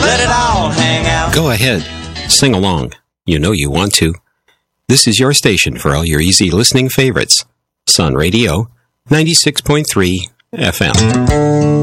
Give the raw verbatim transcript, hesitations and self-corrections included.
let it all hang out. Go ahead, sing along. You know you want to. This is your station for all your easy listening favorites. Sun Radio, ninety-six point three F M.